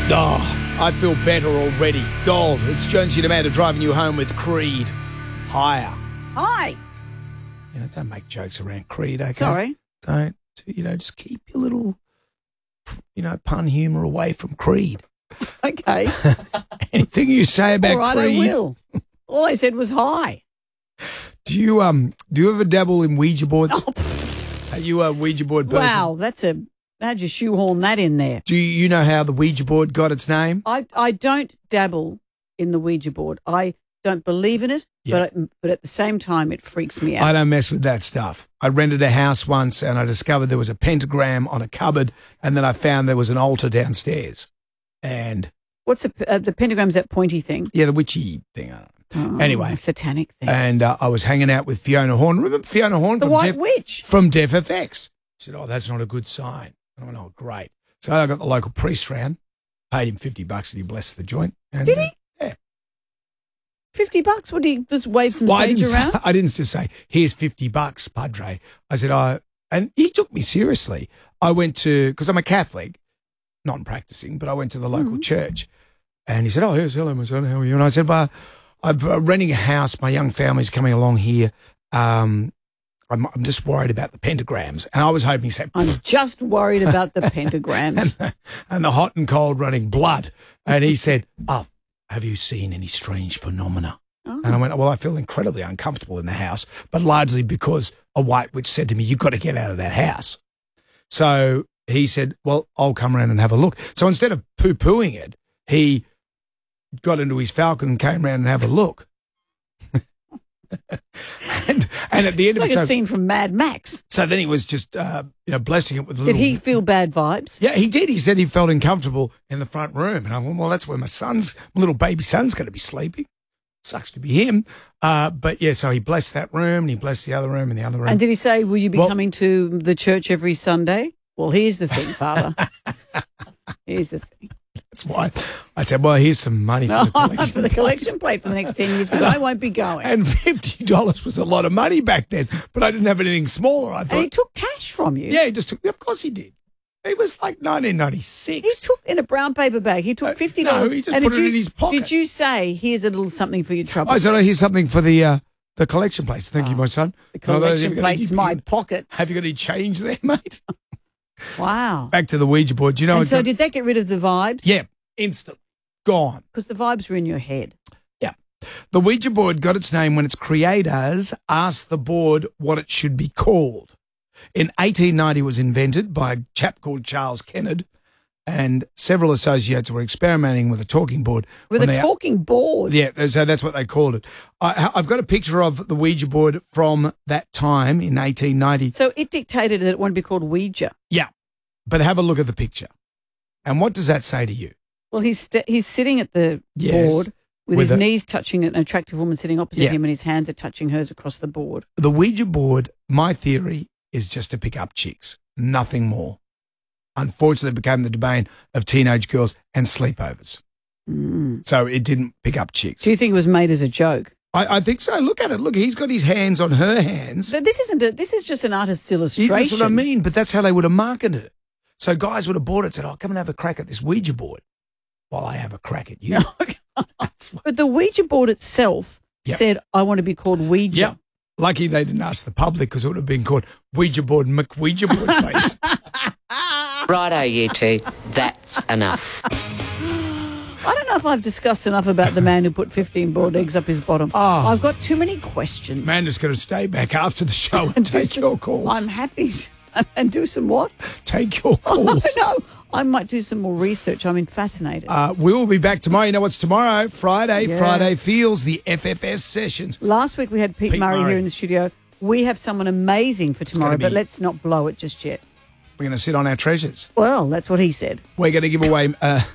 Oh, I feel better already. Gold, it's Jonesy and Amanda driving you home with Creed. Higher. Hi. Don't make jokes around Creed, okay? Sorry. Don't, just keep your little, pun humour away from Creed. Okay. Anything you say about All right, Creed. I will. All I said was hi. Do you ever dabble in Ouija boards? Are you a Ouija board person? Wow, how'd you shoehorn that in there? Do you know how the Ouija board got its name? I don't dabble in the Ouija board. I don't believe in it, but at the same time, it freaks me out. I don't mess with that stuff. I rented a house once and I discovered there was a pentagram on a cupboard, and then I found there was an altar downstairs. And what's the pentagram's that pointy thing? Yeah, the witchy thing. I don't know. Anyway, satanic thing. And I was hanging out with Fiona Horn. Remember Fiona Horn? The White Witch. From Deaf FX. She said, that's not a good sign. I went, great. So I got the local priest round, paid him $50 and he blessed the joint. And, did he? Yeah. $50? Would he just wave some sage around? I didn't just say, here's $50, Padre. I said, and he took me seriously. I went to, because I'm a Catholic, not practicing, but I went to the local church. And he said, hello, my son, how are you? And I said, I'm renting a house. My young family's coming along here. I'm just worried about the pentagrams. And I was hoping he said, I'm just worried about the pentagrams. and the hot and cold running blood. And he said, have you seen any strange phenomena? Oh. And I went, I feel incredibly uncomfortable in the house, but largely because a white witch said to me, you've got to get out of that house. So he said, I'll come around and have a look. So instead of poo-pooing it, he got into his Falcon and came around and have a look. and at the end it's of like a scene from Mad Max. So then he was just, blessing it with a little... Did he feel bad vibes? Yeah, he did. He said he felt uncomfortable in the front room. And I went, that's where my little baby son's going to be sleeping. Sucks to be him. But yeah, so he blessed that room and he blessed the other room and the other room. And did he say, will you be coming to the church every Sunday? Well, here's the thing, Father. Here's the thing. That's why I said, here's some money for the collection for the collection plate for the next 10 years because I won't be going. And $50 was a lot of money back then, but I didn't have anything smaller. I thought. And he took cash from you? Yeah, he just took. Of course he did. It was like 1996. He took in a brown paper bag. He took $50. No, he just put it in his pocket. Did you say, here's a little something for your trouble? I said, here's something for the collection plates. Thank you, my son. The collection plate's my pocket. Have you got any change there, mate? Wow. Back to the Ouija board. Do you know? And so did that get rid of the vibes? Yeah, instantly. Gone. Because the vibes were in your head. Yeah. The Ouija board got its name when its creators asked the board what it should be called. In 1890, it was invented by a chap called Charles Kennard, and several associates were experimenting with a talking board. With a talking board? Yeah, so that's what they called it. I've got a picture of the Ouija board from that time in 1890. So it dictated that it wanted to be called Ouija. Yeah, but have a look at the picture. And what does that say to you? Well, he's sitting at the board with his knees touching an attractive woman sitting opposite him, and his hands are touching hers across the board. The Ouija board, my theory, is just to pick up chicks, nothing more. Unfortunately, it became the domain of teenage girls and sleepovers. So it didn't pick up chicks. Do you think it was made as a joke? I think so. Look at it. Look, he's got his hands on her hands. But this is just an artist's illustration. That's what I mean, but that's how they would have marketed it. So guys would have bought it and said, come and have a crack at this Ouija board while I have a crack at you. But the Ouija board itself said, I want to be called Ouija. Yeah. Lucky they didn't ask the public because it would have been called Ouija board McWouija board face. Righto, you two. That's enough. I don't know if I've discussed enough about the man who put 15 boiled eggs up his bottom. Oh. I've got too many questions. Amanda's going to stay back after the show and take your calls. I'm happy. And do some what? Take your calls. No, I might do some more research. I'm fascinated. We will be back tomorrow. You know what's tomorrow? Friday. Yeah. Friday Feels, the FFS sessions. Last week we had Pete Murray here in the studio. We have someone amazing for tomorrow, but let's not blow it just yet. We're going to sit on our treasures. Well, that's what he said. We're going to give away...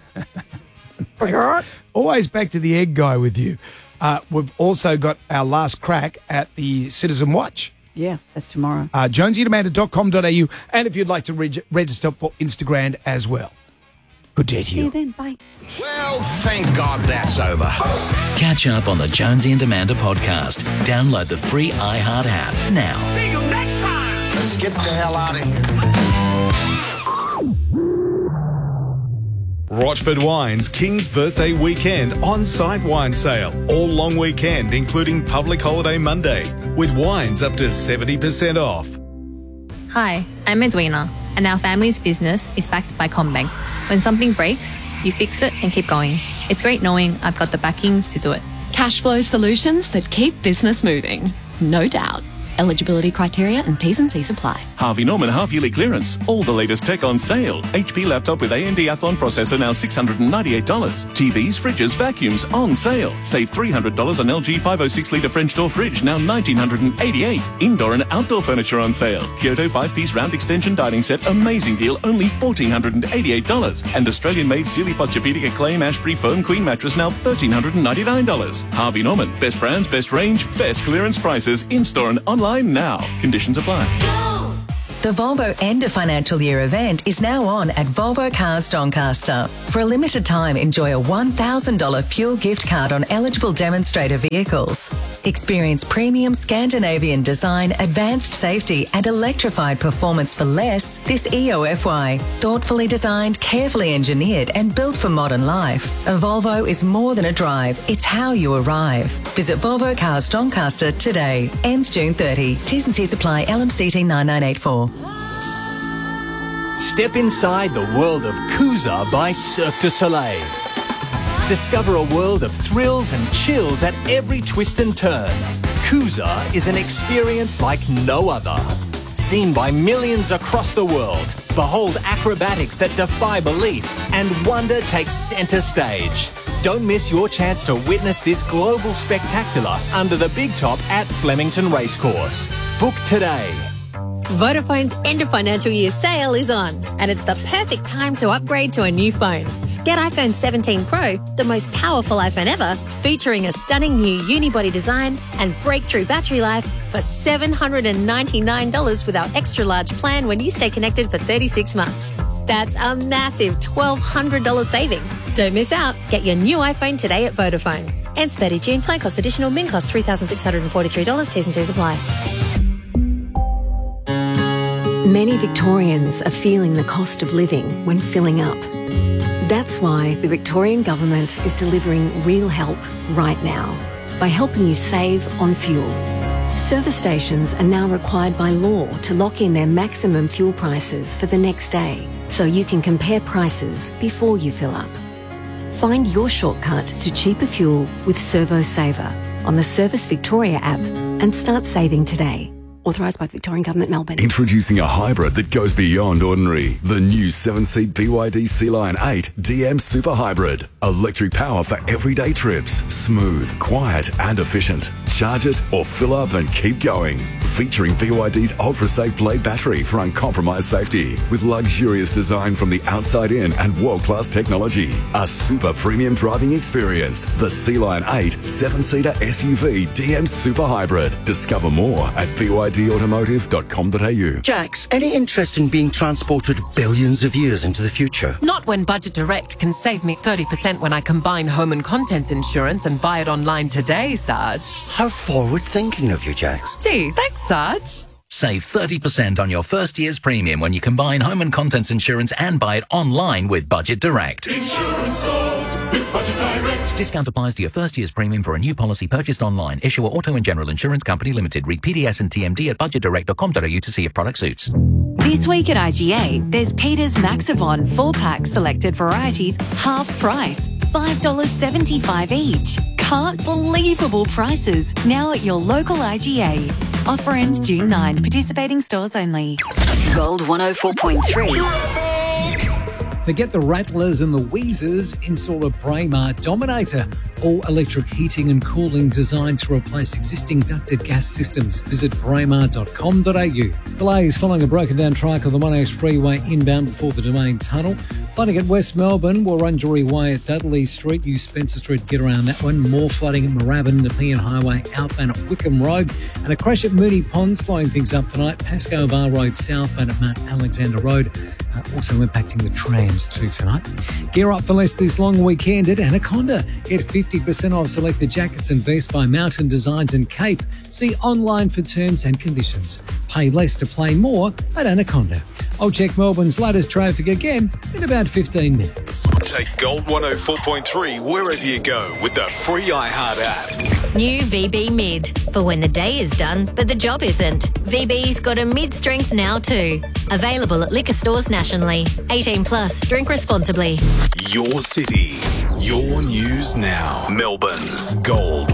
always back to the egg guy with you. We've also got our last crack at the Citizen Watch. Yeah, that's tomorrow. JonesyandAmanda.com.au, and if you'd like to register for Instagram as well. Good day to you. See you then. Bye. Well, thank God that's over. Catch up on the Jonesy and Amanda podcast. Download the free iHeart app now. See you next time. Let's get the hell out of here. Rochford Wines King's Birthday Weekend on-site wine sale. All long weekend, including public holiday Monday, with wines up to 70% off. Hi, I'm Edwina, and our family's business is backed by CommBank. When something breaks, you fix it and keep going. It's great knowing I've got the backing to do it. Cash flow solutions that keep business moving. No doubt. Eligibility criteria and T's and C's apply. Harvey Norman half-yearly clearance. All the latest tech on sale. HP laptop with AMD Athlon processor now $698. TVs, fridges, vacuums on sale. Save $300 on LG 506-litre French door fridge, now $1,988. Indoor and outdoor furniture on sale. Kyoto 5-piece round extension dining set, amazing deal, only $1,488. And Australian-made Sealy Posturepedic Acclaim Ashbury Foam Queen mattress, now $1,399. Harvey Norman, best brands, best range, best clearance prices, in-store and online now. Conditions apply. The Volvo End of Financial Year event is now on at Volvo Cars Doncaster. For a limited time, enjoy a $1,000 fuel gift card on eligible demonstrator vehicles. Experience premium Scandinavian design, advanced safety and electrified performance for less this EOFY. Thoughtfully designed, carefully engineered and built for modern life. A Volvo is more than a drive, it's how you arrive. Visit Volvo Cars Doncaster today. Ends June 30. T's and C's apply. LMCT 9984. Step inside the world of Kuza by Cirque du Soleil. Discover a world of thrills and chills at every twist and turn. Kuza is an experience like no other. Seen by millions across the world, behold acrobatics that defy belief, and wonder takes centre stage. Don't miss your chance to witness this global spectacular under the big top at Flemington Racecourse. Book today. Vodafone's end of financial year sale is on, and it's the perfect time to upgrade to a new phone. Get iPhone 17 Pro, the most powerful iPhone ever, featuring a stunning new unibody design and breakthrough battery life for $799 with our extra large plan when you stay connected for 36 months. That's a massive $1,200 saving. Don't miss out. Get your new iPhone today at Vodafone. Ends 30 June. Plan cost additional. Min cost $3,643. T's and C's apply. Many Victorians are feeling the cost of living when filling up. That's why the Victorian Government is delivering real help right now by helping you save on fuel. Service stations are now required by law to lock in their maximum fuel prices for the next day, so you can compare prices before you fill up. Find your shortcut to cheaper fuel with Servo Saver on the Service Victoria app and start saving today. Authorised by the Victorian Government, Melbourne. Introducing a hybrid that goes beyond ordinary. The new 7-seat BYD Sea-Line 8 DM Super Hybrid. Electric power for everyday trips. Smooth, quiet and efficient. Charge it or fill up and keep going. Featuring BYD's ultra-safe Blade battery for uncompromised safety. With luxurious design from the outside in and world-class technology. A super premium driving experience. The Sea-Line 8 7-seater SUV DM Super Hybrid. Discover more at bydautomotive.com.au. Jax, any interest in being transported billions of years into the future? Not when Budget Direct can save me 30% when I combine home and contents insurance and buy it online today, Sarge. How forward-thinking of you, Jax. Gee, thanks, Sarge. Save 30% on your first year's premium when you combine home and contents insurance and buy it online with Budget Direct. Insurance solved with Budget Direct. Discount applies to your first year's premium for a new policy purchased online. Issuer Auto and General Insurance Company Limited. Read PDS and TMD at budgetdirect.com.au to see if product suits. This week at IGA, there's Peter's Maxibon 4-pack selected varieties, half price, $5.75 each. Can't believable prices. Now at your local IGA. Offer ends June 9. Participating stores only. Gold 104.3. Forget the rattlers and the wheezers. Install a Braemar Dominator. All-electric heating and cooling designed to replace existing ducted gas systems. Visit braemar.com.au. Delays following a broken-down track on the Monash Freeway inbound before the Domain Tunnel. Flooding at West Melbourne, Wurundjeri Way at Dudley Street. Use Spencer Street, get around that one. More flooding at Moorabbin, Nepean Highway outbound at Wickham Road. And a crash at Moonee Pond, slowing things up tonight. Pascoe Bar Road southbound at Mount Alexander Road. Also impacting the trams too tonight. Gear up for less this long weekend at Anaconda. Get 50% off selected jackets and vests by Mountain Designs and Cape. See online for terms and conditions. Pay less to play more at Anaconda. I'll check Melbourne's latest traffic again in about 15 minutes. Take Gold 104.3 wherever you go with the free iHeart app. New VB Mid. For when the day is done, but the job isn't. VB's got a mid-strength now too. Available at liquor stores nationally. 18 plus. Drink responsibly. Your city. Your news now. Melbourne's Gold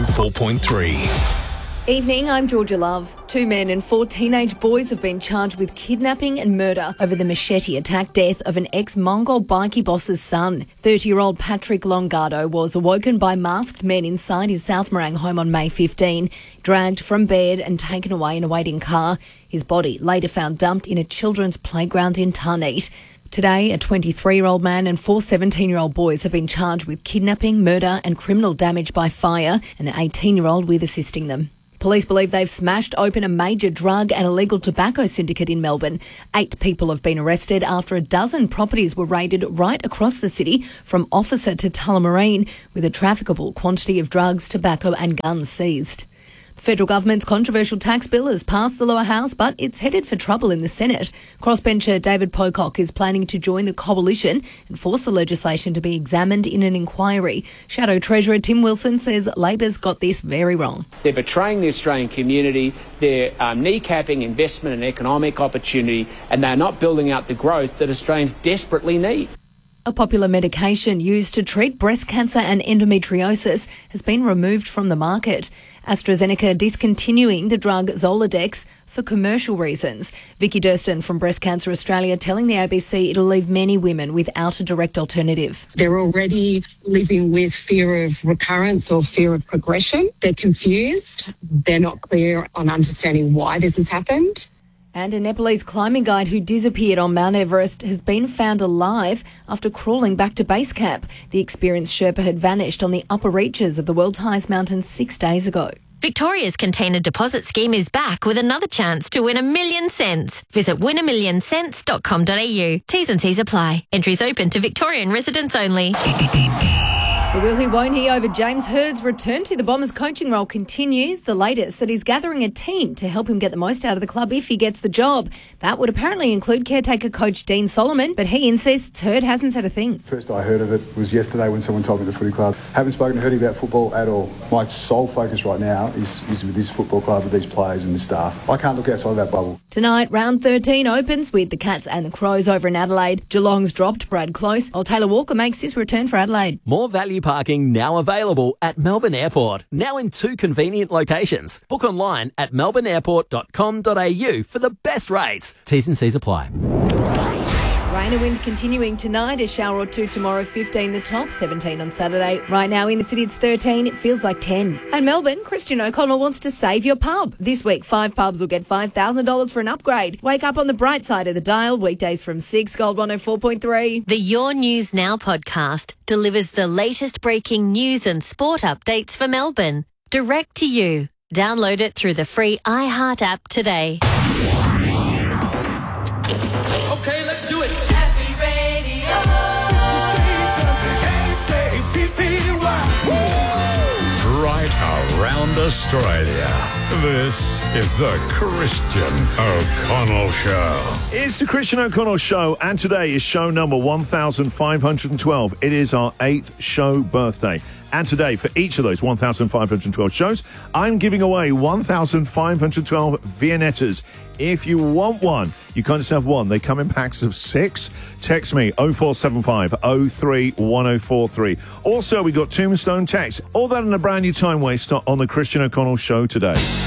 104.3. Evening, I'm Georgia Love. 2 men and 4 teenage boys have been charged with kidnapping and murder over the machete attack death of an ex-Mongol bikie boss's son. 30-year-old Patrick Longardo was awoken by masked men inside his South Morang home on May 15, dragged from bed and taken away in a waiting car. His body later found dumped in a children's playground in Tarneet. Today, a 23-year-old man and 4 17-year-old boys have been charged with kidnapping, murder and criminal damage by fire, and an 18-year-old with assisting them. Police believe they've smashed open a major drug and illegal tobacco syndicate in Melbourne. 8 people have been arrested after a dozen properties were raided right across the city from Officer to Tullamarine, with a trafficable quantity of drugs, tobacco and guns seized. The federal government's controversial tax bill has passed the lower house, but it's headed for trouble in the Senate. Crossbencher David Pocock is planning to join the coalition and force the legislation to be examined in an inquiry. Shadow Treasurer Tim Wilson says Labor's got this very wrong. They're betraying the Australian community, they're kneecapping investment and economic opportunity, and they're not building out the growth that Australians desperately need. A popular medication used to treat breast cancer and endometriosis has been removed from the market. AstraZeneca discontinuing the drug Zoladex for commercial reasons. Vicky Durston from Breast Cancer Australia telling the ABC it'll leave many women without a direct alternative. They're already living with fear of recurrence or fear of progression. They're confused. They're not clear on understanding why this has happened. And a Nepalese climbing guide who disappeared on Mount Everest has been found alive after crawling back to base camp. The experienced Sherpa had vanished on the upper reaches of the world's highest mountain 6 days ago. Victoria's Container Deposit Scheme is back with another chance to win $1 million cents. Visit winamillion.com.au. T's and C's apply. Entries open to Victorian residents only. The will he won't he over James Hird's return to the Bombers coaching role continues. The latest that he's gathering a team to help him get the most out of the club if he gets the job. That would apparently include caretaker coach Dean Solomon, but he insists Hird hasn't said a thing. First I heard of it was yesterday when someone told me at the footy club. Haven't spoken to Hirdy about football at all. My sole focus right now is with this football club, with these players and the staff. I can't look outside of that bubble. Tonight, round 13 opens with the Cats and the Crows over in Adelaide. Geelong's dropped Brad Close, while Taylor Walker makes his return for Adelaide. More value parking now available at Melbourne Airport, now in 2 convenient locations. Book online at melbourneairport.com.au for the best rates. T's and C's apply. Rain and wind continuing tonight, a shower or 2 tomorrow, 15 the top, 17 on Saturday. Right now in the city it's 13, it feels like 10. And Melbourne, Christian O'Connell wants to save your pub. This week 5 pubs will get $5,000 for an upgrade. Wake up on the bright side of the dial, weekdays from 6, Gold 104.3. The Your News Now podcast delivers the latest breaking news and sport updates for Melbourne. Direct to you. Download it through the free iHeart app today. Okay, let's do it. Happy Radio. Right around Australia. This is the Christian O'Connell Show. It's the Christian O'Connell Show, and today is show number 1512. It is our 8th show birthday. And today, for each of those 1,512 shows, I'm giving away 1,512 Viennettas. If you want one, you can't just have one. They come in packs of 6. Text me 0475 03 1043. Also, we got Tombstone text. All that in a brand new time waster on the Christian O'Connell Show today.